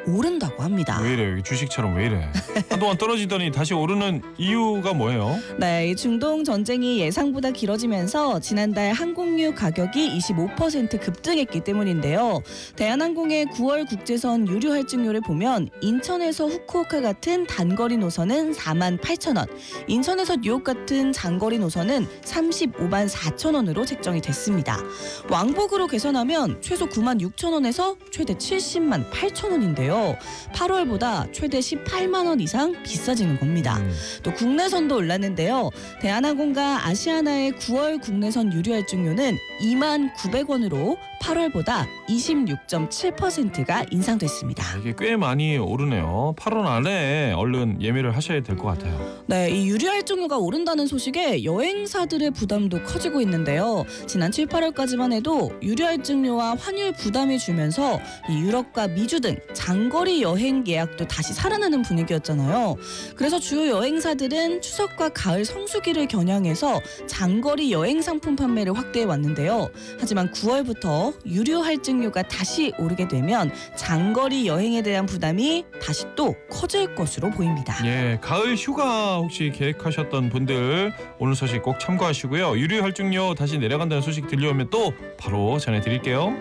오른다고 합니다. 왜 이래? 주식처럼 왜 이래? 한동안 떨어지더니 다시 오르는 이유가 뭐예요? 네, 이 중동 전쟁이 예상보다 길어지면서 지난달 항공유 가격이 25% 급등했기 때문인데요. 대한항공의 9월 국제선 유류 할증료를 보면 인천에서 후쿠오카 같은 단거리 노선은 48,000원, 인천에서 뉴욕 같은 장거리 노선은 354,000원으로 책정이 됐습니다. 왕복으로 계산하면 최소 96,000원에서 최대 708,000원인데요. 8월보다 최대 18만 원 이상 비싸지는 겁니다. 또 국내선도 올랐는데요. 대한항공과 아시아나의 9월 국내선 유류 할증료는 29,900원으로 8월보다 26.7%가 인상됐습니다. 이게 꽤 많이 오르네요. 8월 안에 얼른 예매를 하셔야 될 것 같아요. 네, 이 유류 할증료가 오른다는 소식에 여행사들의 부담도 커지고 있는데요. 지난 7, 8월까지만 해도 유류 할증료와 환율 부담이 줄면서 이 유럽과 미주 등 장거리 여행 예약도 다시 살아나는 분위기였잖아요. 그래서 주요 여행사들은 추석과 가을 성수기를 겨냥해서 장거리 여행 상품 판매를 확대해 왔는데요. 하지만 9월부터 유류 할증료가 다시 오르게 되면 장거리 여행에 대한 부담이 다시 또 커질 것으로 보입니다. 예, 가을 휴가 혹시 계획하셨던 분들 오늘 소식 꼭 참고하시고요. 유류 할증료 다시 내려간다는 소식 들려오면 또 바로 전해드릴게요.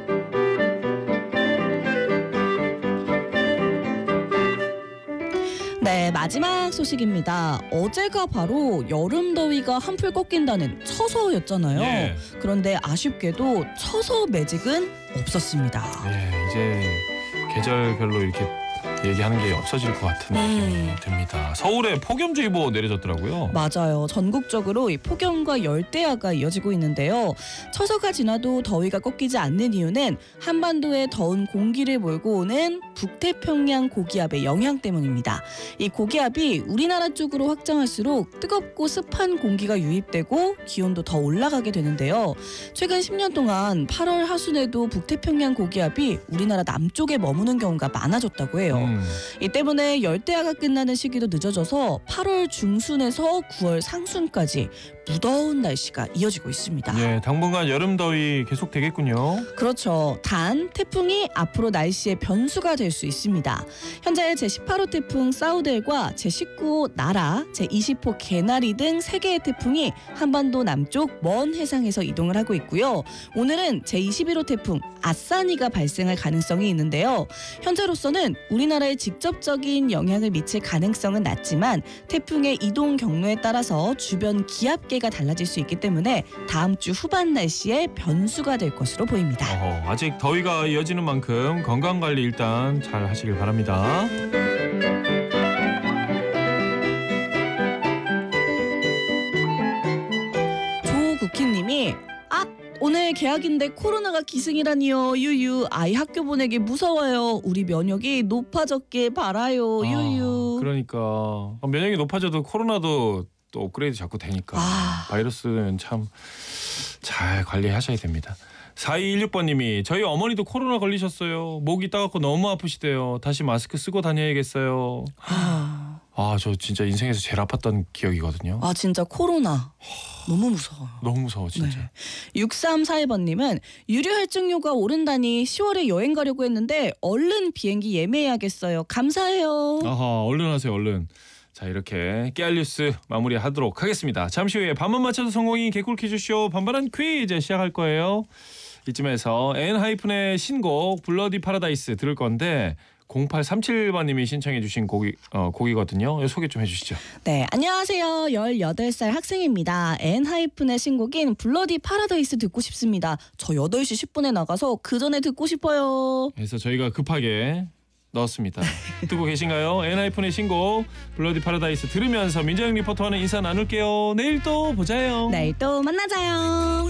네, 마지막 소식입니다. 어제가 바로 여름 더위가 한풀 꺾인다는 처서였잖아요. 예. 그런데 아쉽게도 처서 매직은 없었습니다. 예, 이제 계절별로 이렇게 얘기하는 게 없어질 것 같은 느낌이 듭니다. 서울에 폭염주의보 내려졌더라고요. 맞아요. 전국적으로 이 폭염과 열대야가 이어지고 있는데요. 처서가 지나도 더위가 꺾이지 않는 이유는 한반도에 더운 공기를 몰고 오는 북태평양 고기압의 영향 때문입니다. 이 고기압이 우리나라 쪽으로 확장할수록 뜨겁고 습한 공기가 유입되고 기온도 더 올라가게 되는데요. 최근 10년 동안 8월 하순에도 북태평양 고기압이 우리나라 남쪽에 머무는 경우가 많아졌다고 해요. 이 때문에 열대야가 끝나는 시기도 늦어져서 8월 중순에서 9월 상순까지 무더운 날씨가 이어지고 있습니다. 예, 당분간 여름 더위 계속 되겠군요. 그렇죠. 단 태풍이 앞으로 날씨의 변수가 될 수 있습니다. 현재 제18호 태풍 사우델과 제19호 나라, 제20호 개나리 등 3개의 태풍이 한반도 남쪽 먼 해상에서 이동을 하고 있고요. 오늘은 제21호 태풍 아싸니가 발생할 가능성이 있는데요. 현재로서는 우리나라에 직접적인 영향을 미칠 가능성은 낮지만 태풍의 이동 경로에 따라서 주변 기압계가 달라질 수 있기 때문에 다음 주 후반 날씨에 변수가 될 것으로 보입니다. 아직 더위가 이어지는 만큼 건강관리 일단 잘 하시길 바랍니다. 조국희님이 오늘 개학인데 코로나가 기승이라니요. 유유. 아이 학교 보내기 무서워요. 우리 면역이 높아졌길 바라요. 유유. 그러니까 면역이 높아져도 코로나도 또 업그레이드 자꾸 되니까 바이러스는 참 잘 관리하셔야 됩니다. 4216번님이 저희 어머니도 코로나 걸리셨어요. 목이 따갑고 너무 아프시대요. 다시 마스크 쓰고 다녀야겠어요. 저 진짜 인생에서 제일 아팠던 기억이거든요. 진짜 코로나 너무 무서워요. 너무 무서워 진짜. 네. 6341번님은 유류 할증료가 오른다니 10월에 여행 가려고 했는데 얼른 비행기 예매해야겠어요. 감사해요. 얼른 하세요 얼른. 자, 이렇게 깨알 뉴스 마무리하도록 하겠습니다. 잠시 후에 반만 맞춰도 성공인 개꿀 퀴즈쇼 반반한 퀴즈 시작할 거예요. 이쯤에서 엔하이픈의 신곡 블러디 파라다이스 들을 건데 0837번님이 신청해 주신 곡이거든요. 소개 좀 해주시죠. 네, 안녕하세요. 18살 학생입니다. 엔하이픈의 신곡인 블러디 파라다이스 듣고 싶습니다. 저 8시 10분에 나가서 그 전에 듣고 싶어요. 그래서 저희가 급하게 넣었습니다. 듣고 계신가요? 엔하이픈의 신곡 블러디 파라다이스 들으면서 민정영 리포터와는 인사 나눌게요. 내일 또 보자요. 내일 또 만나자요.